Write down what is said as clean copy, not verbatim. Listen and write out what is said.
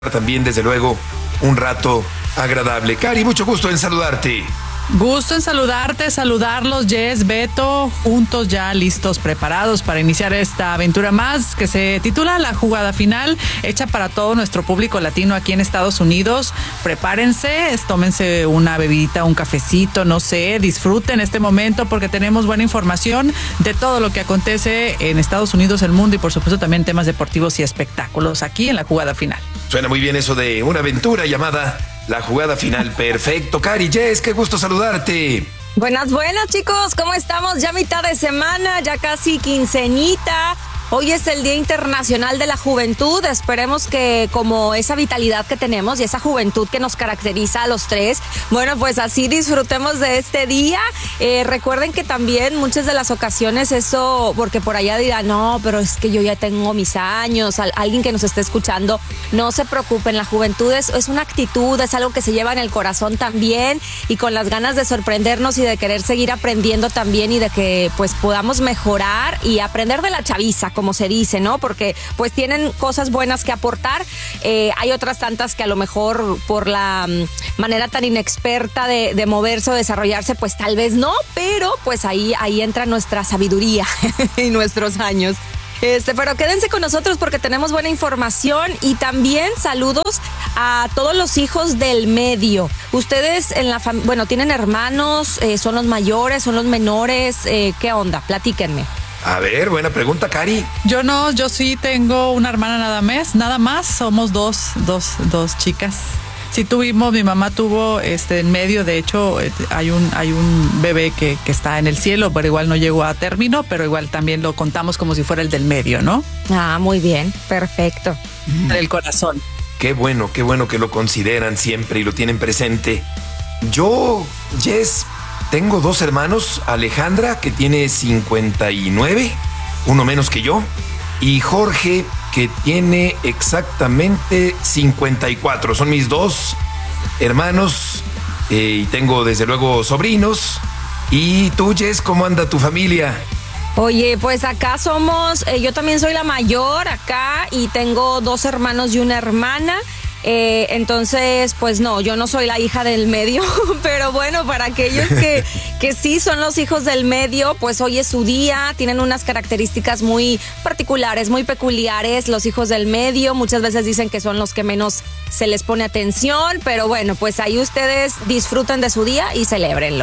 también, desde luego, un rato agradable. Cari, mucho gusto en saludarte. Gusto en saludarte, saludarlos, Jess, Beto, juntos ya listos, preparados para iniciar esta aventura más que se titula La Jugada Final, hecha para todo nuestro público latino aquí en Estados Unidos. Prepárense, tómense una bebidita, un cafecito, no sé, disfruten este momento porque tenemos buena información de todo lo que acontece en Estados Unidos, el mundo y por supuesto también temas deportivos y espectáculos aquí en La Jugada Final. Suena muy bien eso de una aventura llamada La Jugada Final. Perfecto. Cari, Jess, qué gusto saludarte. Buenas, chicos, ¿cómo estamos? Ya mitad de semana, ya casi quincenita. Hoy es el Día Internacional de la Juventud. Esperemos que como esa vitalidad que tenemos y esa juventud que nos caracteriza a los tres, bueno, pues así disfrutemos de este día. Recuerden que también muchas de las ocasiones eso, porque por allá dirán, no, pero es que yo ya tengo mis años, alguien que nos esté escuchando, no se preocupen, la juventud es una actitud, es algo que se lleva en el corazón también y con las ganas de sorprendernos y de querer seguir aprendiendo también y de que pues podamos mejorar y aprender de la chaviza, como se dice, ¿no? Porque pues tienen cosas buenas que aportar. Hay otras tantas que a lo mejor por la manera tan inexperta de moverse o desarrollarse, pues tal vez no, pero pues ahí entra nuestra sabiduría y nuestros años. Pero quédense con nosotros porque tenemos buena información y también saludos a todos los hijos del medio. Ustedes en la bueno, tienen hermanos, son los mayores, son los menores, ¿qué onda? Platíquenme. A ver, buena pregunta, Cari. Yo no, yo sí tengo una hermana nada más, somos dos chicas. Sí tuvimos, mi mamá tuvo en medio, de hecho hay un bebé que está en el cielo, pero igual no llegó a término, pero igual también lo contamos como si fuera el del medio, ¿no? Ah, muy bien, perfecto. Del corazón. Qué bueno que lo consideran siempre y lo tienen presente. Yo, Jess, tengo dos hermanos, Alejandra, que tiene 59, uno menos que yo, y Jorge, que tiene exactamente 54. Son mis dos hermanos y tengo desde luego sobrinos. ¿Y tú, Jess, cómo anda tu familia? Oye, pues acá somos, yo también soy la mayor acá y tengo dos hermanos y una hermana. Entonces, pues no, yo no soy la hija del medio, pero bueno, para aquellos que sí son los hijos del medio, pues hoy es su día, tienen unas características muy particulares, muy peculiares, los hijos del medio, muchas veces dicen que son los que menos se les pone atención, pero bueno, pues ahí ustedes disfruten de su día y celébrenlo.